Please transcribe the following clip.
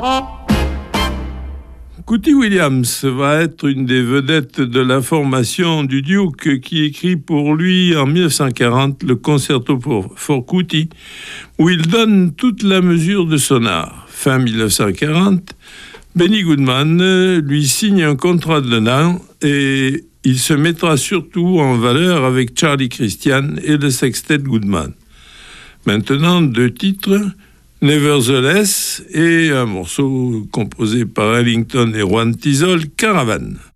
Cootie Williams va être une des vedettes de la formation du Duke qui écrit pour lui en 1940 le Concerto for Cootie, où il donne toute la mesure de son art. Fin 1940, Benny Goodman lui signe un contrat de l'an et il se mettra surtout en valeur avec Charlie Christian et le sextet Goodman. Maintenant, 2 titres, Nevertheless et un morceau composé par Ellington et Juan Tizol, Caravane.